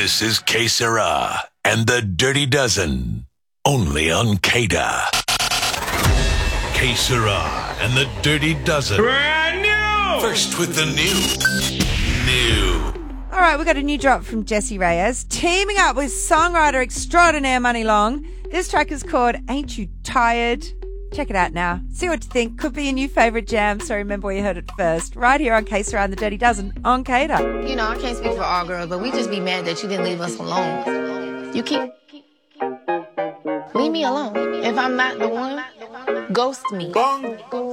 This is Que Sera and the Dirty Dozen, only on Kada. Que Sera and the Dirty Dozen. Brand new! First with the new. All right, we got a new drop from Jessie Reyes, teaming up with songwriter extraordinaire Money Long. This track is called Ain't You Tired? Check it out now. See what you think. Could be your new favourite jam, so remember where you heard it first. Right here on Que Sera and the Dirty Dozen on Kada. You know, I can't speak for all girls, but we just be mad that you didn't leave us alone. You keep... Leave me alone. If I'm not the one, ghost me.